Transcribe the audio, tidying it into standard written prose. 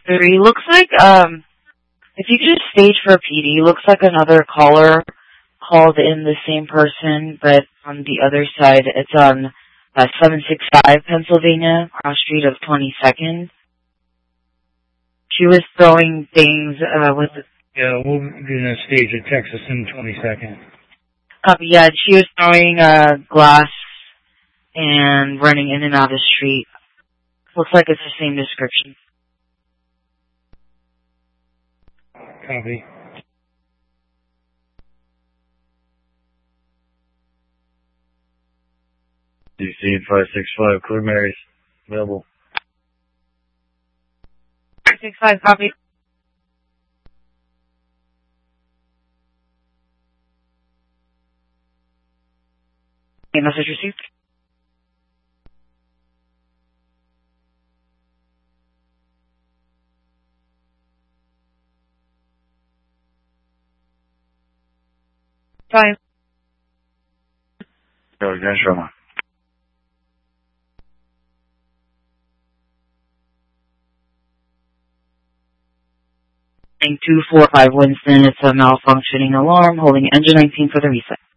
3. Looks like, if you could just stage for a PD, looks like another caller called in the same person, but on the other side, it's on 765 Pennsylvania, cross street of 22nd. She was throwing things with... Yeah, we're going to stage at Texas in 22nd. Yeah, she was throwing glass and running in and out of the street. Looks like it's the same description. Copy. DC 565, clear Marys, available. 565, copy. Message received. Fine. Go again, Sherman. 245 Winston, it's a malfunctioning alarm, holding engine 19 for the reset.